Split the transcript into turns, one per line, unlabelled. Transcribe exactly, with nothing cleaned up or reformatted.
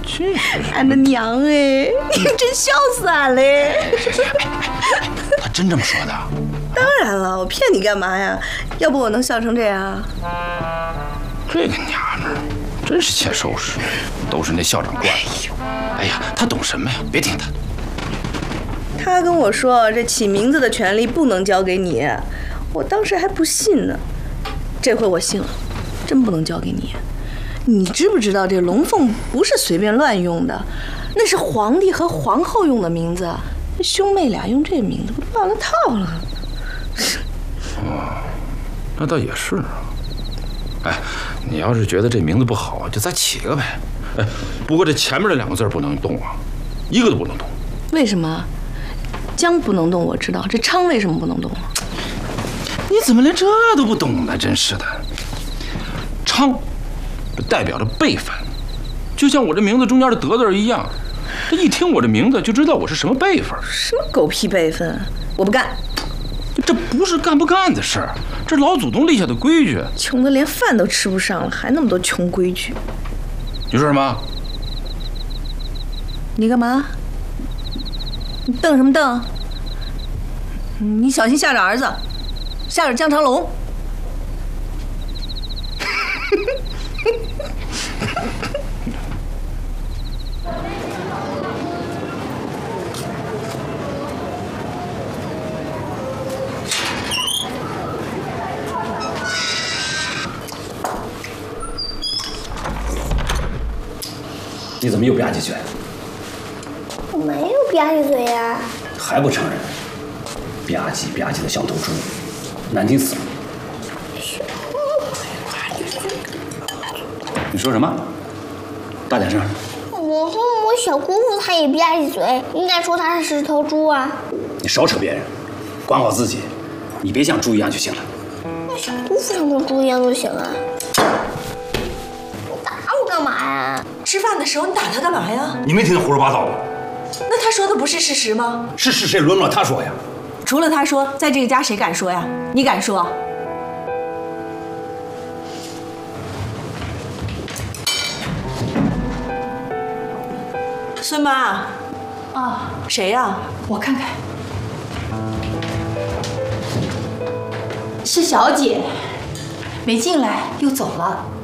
真是
俺的娘哎，你真笑死俺嘞！
他真这么说的？
当然了，我骗你干嘛呀？要不我能笑成这样？
这个娘们儿真是欠收拾，都是那校长惯的。哎呀，他懂什么呀？别听他。
他跟我说，这起名字的权利不能交给你，我当时还不信呢。这回我信了，真不能交给你。你知不知道这龙凤不是随便乱用的，那是皇帝和皇后用的名字，兄妹俩用这名字不乱了套了。
哦，那倒也是啊。哎，你要是觉得这名字不好，就再起个呗。哎，不过这前面这两个字不能动啊，一个都不能动。
为什么？江不能动，我知道。这昌为什么不能动啊？
你怎么连这都不懂呢？真是的。昌代表着辈分，就像我这名字中间的德字一样。这一听我这名字就知道我是什么辈分。
什么狗屁辈分？我不干。
这不是干不干的事儿，这老祖宗立下的规矩。
穷的连饭都吃不上了，还那么多穷规矩。
你说什么？
你干嘛？你瞪什么瞪？你小心吓着儿子，吓着江长龙。
你怎么又吧唧嘴？
我没有吧唧嘴呀。
还不承认？吧唧吧唧的像头猪，难听死了。你说什么？大点声。
我说我小姑父他也吧唧嘴，应该说他是头猪啊。
你少扯别人，管好自己，你别像猪一样就行了。
那小姑父像个猪一样就行了。你打我干嘛呀？
吃饭的时候你打他干嘛呀？
你没听他胡说八道吗？
那他说的不是事实吗？
是是谁轮不了他说呀？
除了他说，在这个家谁敢说呀？你敢说？孙妈，
啊，
谁呀？
我看看，是小姐，没进来又走了。